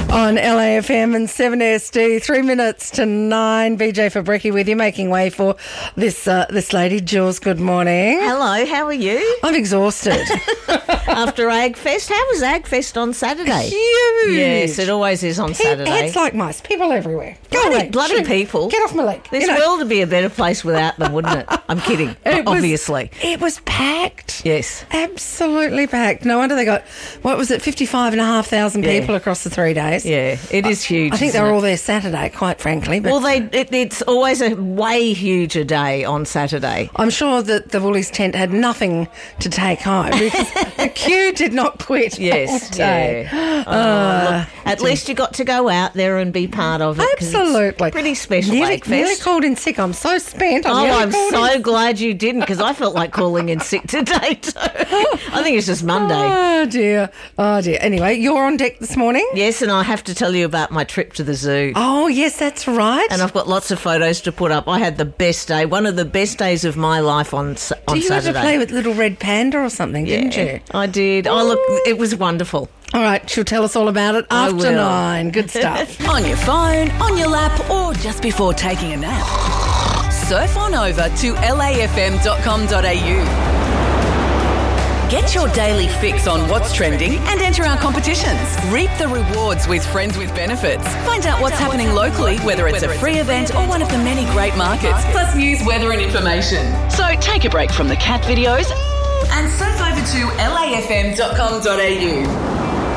On LAFM and 7SD, 3 minutes to 9. BJ for Brekkie with you, making way for this lady. Jules, good morning. Hello, how are you? I'm exhausted. After AgFest, how was AgFest on Saturday? Huge. Yes, it always is on Saturday. Heads like mice, people everywhere. Go away. Bloody people. Get off my leg. This world would be a better place without them, wouldn't it? I'm kidding, obviously. It was packed. Yes. Absolutely packed. No wonder they got, 55,500 people across the 3 days. Yeah, it is huge. I think they were all there Saturday, quite frankly. But well, it's always a way huger day on Saturday. I'm sure that the Woolies tent had nothing to take home because the queue did not quit all day. Yeah. At least you got to go out there and be part of it. Absolutely. It's pretty special Nearly AgFest. called in sick. I'm so spent. I'm so glad you didn't, because I felt like calling in sick today too. I think it's just Monday. Oh, dear. Oh, dear. Anyway, you're on deck this morning? Yes, and I have to tell you about my trip to the zoo. Oh, yes, that's right. And I've got lots of photos to put up. I had the best day, one of the best days of my life on Saturday. Did you ever play with Little Red Panda or something, didn't you? I did. Oh, look, it was wonderful. All right, she'll tell us all about it after 9. Good stuff. On your phone, on your lap, or just before taking a nap. Surf on over to lafm.com.au. Get your daily fix on what's trending and enter our competitions. Reap the rewards with Friends with Benefits. Find out what's happening locally, whether it's a free event or one of the many great markets, plus news, weather and information. So take a break from the cat videos and surf over to lafm.com.au.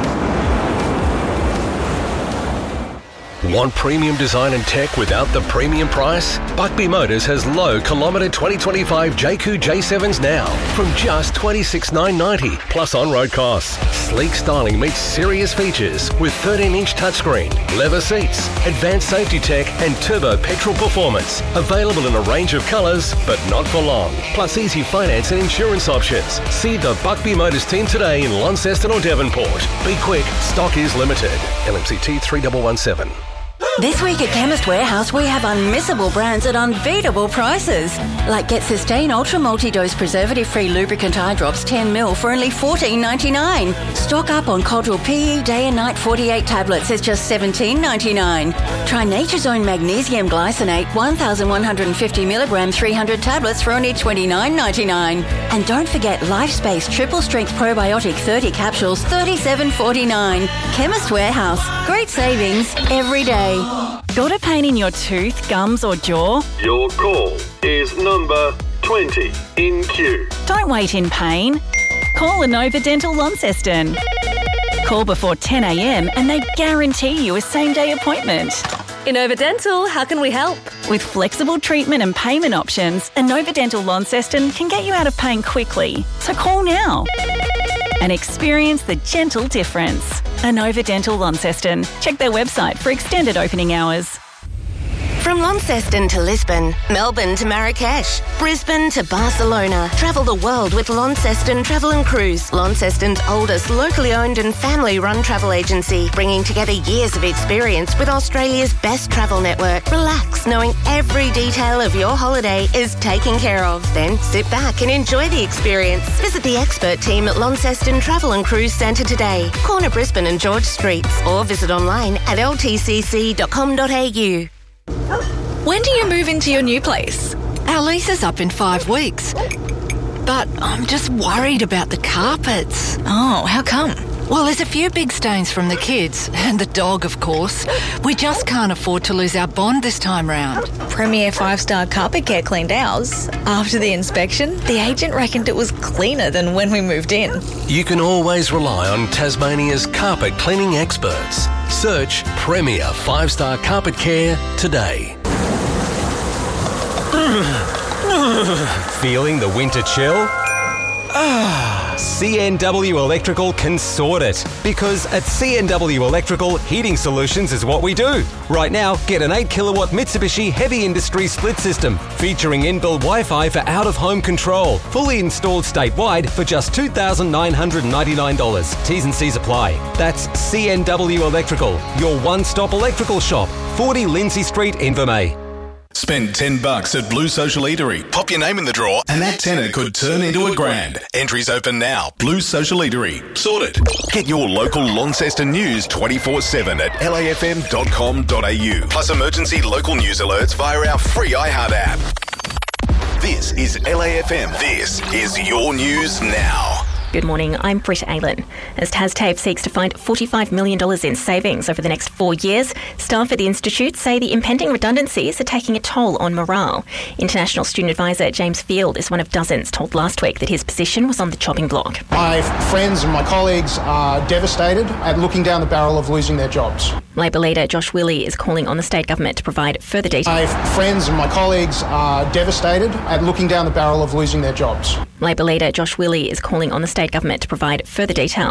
Want premium design and tech without the premium price? Buckby Motors has low kilometre 2025 JQ J7s now from just $26,990 plus on-road costs. Sleek styling meets serious features with 13-inch touchscreen, leather seats, advanced safety tech and turbo petrol performance. Available in a range of colours, but not for long. Plus easy finance and insurance options. See the Buckby Motors team today in Launceston or Devonport. Be quick, stock is limited. LMCT 3117. This week at Chemist Warehouse, we have unmissable brands at unbeatable prices. Like Get Sustain Ultra Multi-Dose Preservative-Free Lubricant Eye Drops 10ml for only $14.99. Stock up on Codral PE Day and Night 48 tablets. It's just $17.99. Try Nature's Own Magnesium Glycinate 1,150mg 300 tablets for only $29.99. And don't forget LifeSpace Triple Strength Probiotic 30 capsules, $37.49. Chemist Warehouse. Great savings every day. Got a pain in your tooth, gums or jaw? Your call is number 20 in queue. Don't wait in pain. Call Inova Dental Launceston. Call before 10 a.m. and they guarantee you a same-day appointment. Inova Dental, how can we help? With flexible treatment and payment options, Inova Dental Launceston can get you out of pain quickly. So call now and experience the gentle difference. Inova Dental Launceston. Check their website for extended opening hours. From Launceston to Lisbon, Melbourne to Marrakesh, Brisbane to Barcelona. Travel the world with Launceston Travel and Cruise, Launceston's oldest locally owned and family-run travel agency, bringing together years of experience with Australia's best travel network. Relax, knowing every detail of your holiday is taken care of. Then sit back and enjoy the experience. Visit the expert team at Launceston Travel and Cruise Centre today, corner Brisbane and George Streets, or visit online at ltcc.com.au. When do you move into your new place? Our lease is up in 5 weeks. But I'm just worried about the carpets. Oh, how come? Well, there's a few big stains from the kids, and the dog, of course. We just can't afford to lose our bond this time round. Premier 5-star Carpet Care cleaned ours. After the inspection, the agent reckoned it was cleaner than when we moved in. You can always rely on Tasmania's carpet cleaning experts. Search Premier 5-star Carpet Care today. Feeling the winter chill? CNW Electrical can sort it, because at CNW Electrical, heating solutions is what we do. Right now, get an 8 kilowatt Mitsubishi Heavy Industry split system featuring inbuilt Wi-Fi for out-of-home control, fully installed statewide for just $2,999. T's and C's apply. That's CNW Electrical, your one-stop electrical shop, 40 Lindsay Street, Invermay. Spend $10 at Blue Social Eatery. Pop your name in the draw and that tenner could turn into $1,000. Entries open now. Blue Social Eatery. Sorted. Get your local Launceston news 24/7 at lafm.com.au. Plus emergency local news alerts via our free iHeart app. This is LAFM. This is your news now. Good morning, I'm Britt Aylen. As TasTAFE seeks to find $45 million in savings over the next 4 years, staff at the Institute say the impending redundancies are taking a toll on morale. International student advisor James Field is one of dozens told last week that his position was on the chopping block. My friends and my colleagues are devastated at looking down the barrel of losing their jobs. Labor leader Josh Willey is calling on the state government to provide further details. My friends and my colleagues are devastated at looking down the barrel of losing their jobs. Labor leader Josh Willey is calling on the state government to provide further details.